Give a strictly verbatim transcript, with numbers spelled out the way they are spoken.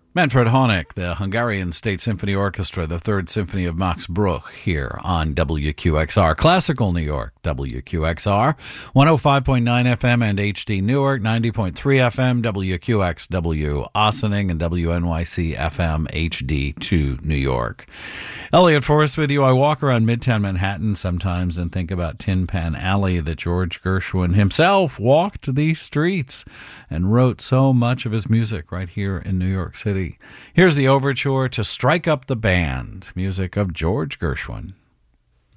Manfred Honeck, the Hungarian State Symphony Orchestra, the Third Symphony of Max Bruch, here on W Q X R. Classical New York, W Q X R, one oh five point nine F M and H D Newark, ninety point three F M, W Q X W Ossining, and W N Y C F M H D two New York. Elliot Forrest with you. I walk around Midtown Manhattan sometimes and think about Tin Pan Alley, that George Gershwin himself walked these streets and wrote so much of his music right here in New York City. Here's the overture to Strike Up the Band, music of George Gershwin.